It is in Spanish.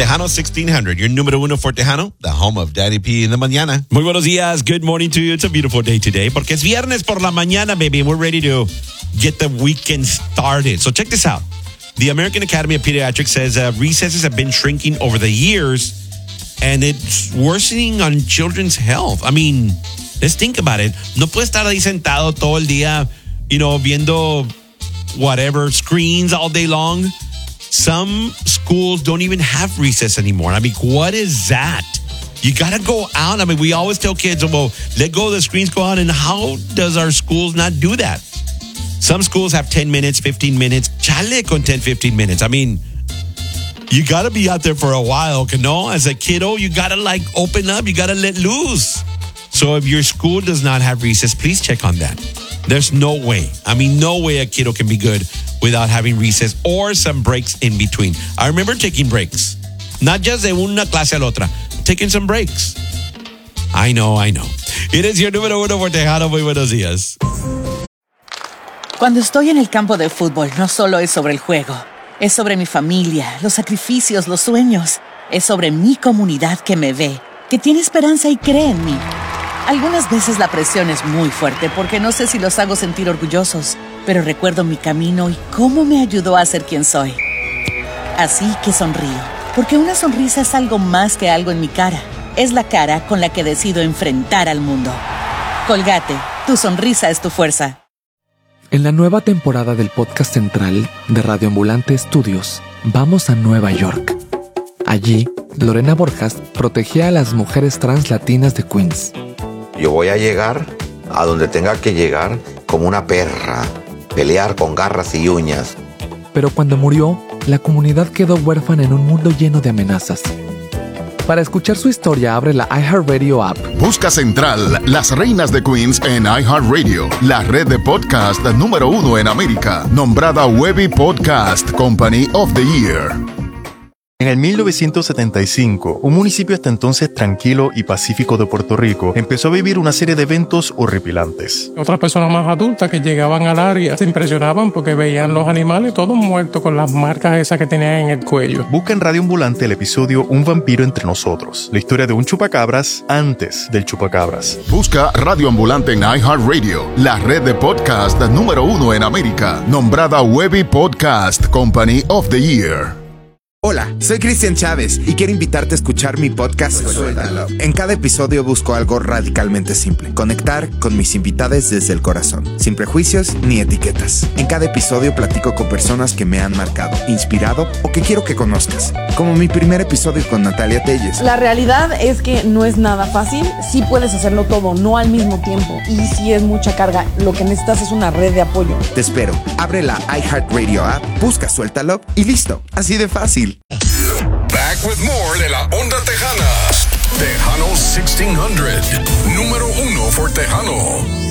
Tejano 1600, your número uno for Tejano, the home of Daddy P in the mañana. Muy buenos días. Good morning to you. It's a beautiful day today porque es viernes por la mañana, baby, and we're ready to get the weekend started. So check this out. The American Academy of Pediatrics says recesses have been shrinking over the years and it's worsening on children's health. I mean, let's think about it. No puedes estar ahí sentado todo el día, viendo whatever screens all day long. Some schools don't even have recess anymore. I mean, what is that? You got to go out. I mean, we always tell kids, well, let go of the screens, go out. And how does our schools not do that? Some schools have 10 minutes, 15 minutes. Chale con 10, 15 minutes. I mean, you got to be out there for a while, no? As a kiddo, you got to open up. You got to let loose. So if your school does not have recess, please check on that. There's no way. I mean, no way a kiddo can be good without having recess or some breaks in between. I remember taking breaks. Not just de una clase a la otra. Taking some breaks. I know. It is your número uno for Tejano. Muy buenos días. Cuando estoy en el campo de fútbol, no solo es sobre el juego. Es sobre mi familia, los sacrificios, los sueños. Es sobre mi comunidad que me ve, que tiene esperanza y cree en mí. Algunas veces la presión es muy fuerte porque no sé si los hago sentir orgullosos, pero recuerdo mi camino y cómo me ayudó a ser quien soy. Así que sonrío, porque una sonrisa es algo más que algo en mi cara. Es la cara con la que decido enfrentar al mundo. Colgate, tu sonrisa es tu fuerza. En la nueva temporada del podcast central de Radio Ambulante Estudios, vamos a Nueva York. Allí, Lorena Borjas protegía a las mujeres trans latinas de Queens. Yo voy a llegar a donde tenga que llegar como una perra, pelear con garras y uñas. Pero cuando murió, la comunidad quedó huérfana en un mundo lleno de amenazas. Para escuchar su historia, abre la iHeartRadio app. Busca Central, las reinas de Queens en iHeartRadio, la red de podcast número uno en América, nombrada Webby Podcast Company of the Year. En el 1975, un municipio hasta entonces tranquilo y pacífico de Puerto Rico empezó a vivir una serie de eventos horripilantes. Otras personas más adultas que llegaban al área se impresionaban porque veían los animales todos muertos con las marcas esas que tenían en el cuello. Busca en Radio Ambulante el episodio Un vampiro entre nosotros, la historia de un chupacabras antes del chupacabras. Busca Radio Ambulante en iHeartRadio, la red de podcast número uno en América, nombrada Webby Podcast Company of the Year. Hola, soy Cristian Chávez y quiero invitarte a escuchar mi podcast Suéltalo. En cada episodio busco algo radicalmente simple: conectar con mis invitados desde el corazón, sin prejuicios ni etiquetas. En cada episodio platico con personas que me han marcado, inspirado o que quiero que conozcas, como mi primer episodio con Natalia Telles. La realidad es que no es nada fácil. Sí puedes hacerlo todo, no al mismo tiempo, y sí es mucha carga. Lo que necesitas es una red de apoyo. Te espero. Abre la iHeartRadio app, busca Suéltalo y listo. Así de fácil. Back with more de la Onda Tejana. Tejano 1600, número uno for Tejano.